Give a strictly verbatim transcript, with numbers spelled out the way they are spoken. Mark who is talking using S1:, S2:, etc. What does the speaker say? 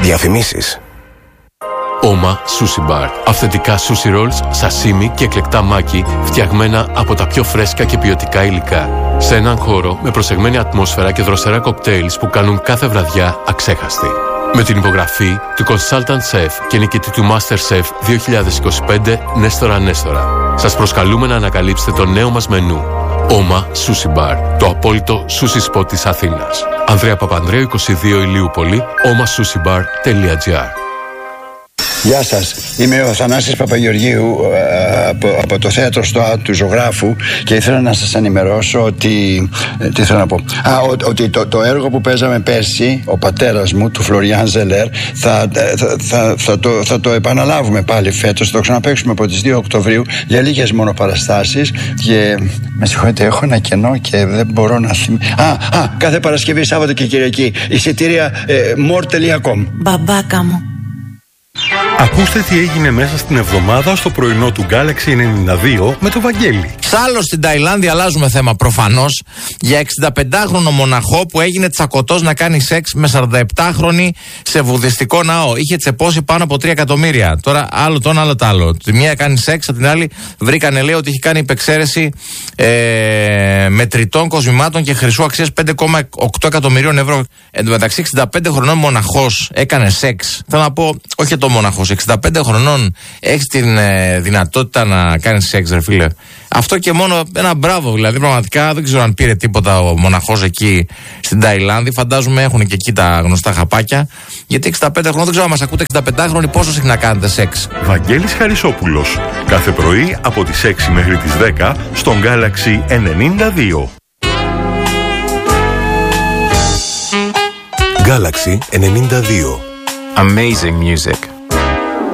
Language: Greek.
S1: Διαφημίσεις.
S2: Oma Sushi Bar. Αυθεντικά sushi rolls, σασίμι και εκλεκτά μάκι φτιαγμένα από τα πιο φρέσκα και ποιοτικά υλικά. Σε έναν χώρο με προσεγμένη ατμόσφαιρα και δροσερά κοκτέιλς που κάνουν κάθε βραδιά αξέχαστη. Με την υπογραφή του Consultant Chef και νικητή του MasterChef δύο χιλιάδες είκοσι πέντε Νέστορα Νέστορα. Σας προσκαλούμε να ανακαλύψετε το νέο μας μενού. Oma Sushi Bar, το απόλυτο sushi spot της Αθήνας. Ανδρέα Παπανδρέου είκοσι δύο Ηλιούπολη, oma sushi bar τελεία gr.
S3: Γεια σας, είμαι ο Θανάσης Παπαγεωργίου από, από το θέατρο στο Α του Ζωγράφου και ήθελα να σας ενημερώσω ότι, τι θέλω να πω, Α, ο, ότι το, το έργο που παίζαμε πέρσι, ο πατέρας μου, του Φλωριάν Ζελέρ, θα, θα, θα, θα, το, θα το επαναλάβουμε πάλι φέτος, θα το ξαναπαίξουμε από τις δύο Οκτωβρίου για λίγες μόνο παραστάσεις και με συγχωρείτε, έχω ένα κενό και δεν μπορώ να θυμηθώ. Α, α, κάθε Παρασκευή, Σάββατο και Κυριακή, εισιτήρια ε, more τελεία com.
S4: Μπαμπάκα μου.
S5: Ακούστε τι έγινε μέσα στην εβδομάδα στο πρωινό του Galaxy ενενήντα δύο με το Βαγγέλη.
S6: Σ' στην Ταϊλάνδη αλλάζουμε θέμα προφανώς. Για εξηνταπεντάχρονο μοναχό που έγινε τσακωτός να κάνει σεξ με σαρανταεπτάχρονη σε βουδιστικό ναό. Είχε τσεπώσει πάνω από τρία εκατομμύρια. Τώρα άλλο το ένα, άλλο το άλλο. Τη μία κάνει σεξ, την άλλη βρήκανε, λέει, ότι είχε κάνει υπεξαίρεση ε, μετρητών κοσμημάτων και χρυσού αξίας πέντε κόμμα οκτώ εκατομμυρίων ευρώ. Εν τω μεταξύ, εξήντα πέντε χρονών μοναχός έκανε σεξ. Θέλω να πω, όχι το μοναχός, εξήντα πέντε χρονών έχει την ε, δυνατότητα να κάνει σεξ, ρε φίλε. Αυτό και μόνο ένα μπράβο, δηλαδή πραγματικά δεν ξέρω αν πήρε τίποτα ο μοναχός εκεί στην Ταϊλάνδη. Φαντάζομαι έχουν και εκεί τα γνωστά χαπάκια. Γιατί εξήντα πέντε χρονών, δεν ξέρω αν μας ακούτε εξήντα πέντε πόσο συχνά κάνετε σεξ.
S5: Βαγγέλης Χαρισόπουλος. Κάθε πρωί από τις έξι μέχρι τις δέκα στον Galaxy ενενήντα δύο.
S1: Galaxy ενενήντα δύο.
S7: Amazing music.